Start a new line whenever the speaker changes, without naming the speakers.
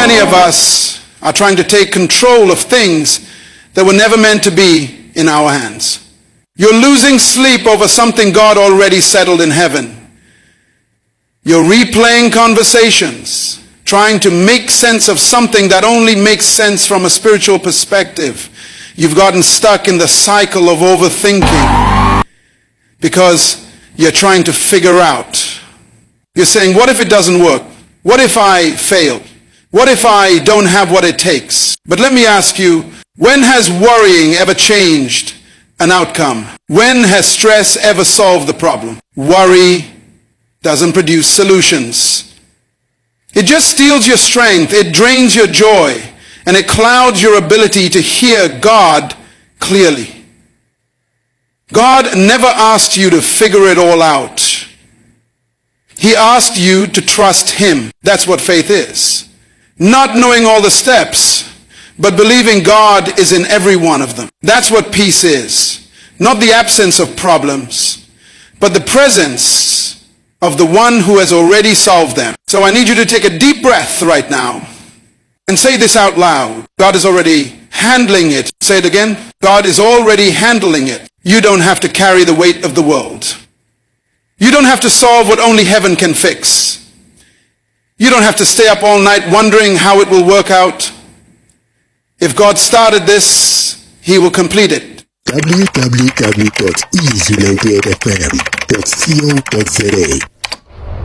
many of us are trying to take control of things that were never meant to be in our hands. You're losing sleep over something God already settled in heaven. You're replaying conversations, trying to make sense of something that only makes sense from a spiritual perspective. You've gotten stuck in the cycle of overthinking because you're trying to figure out. You're saying, what if it doesn't work? What if I fail? What if I don't have what it takes? But let me ask you, when has worrying ever changed an outcome? When has stress ever solved the problem? Worry doesn't produce solutions. It just steals your strength, it drains your joy, and it clouds your ability to hear God clearly. God never asked you to figure it all out. He asked you to trust Him. That's what faith is. Not knowing all the steps, but believing God is in every one of them. That's what peace is. Not the absence of problems, but the presence of the one who has already solved them. So I need you to take a deep breath right now and say this out loud. God is already handling it. Say it again. God is already handling it. You don't have to carry the weight of the world. You don't have to solve what only heaven can fix. You don't have to stay up all night wondering how it will work out. If God started this, He will complete it.
www.easeunitedfm.co.za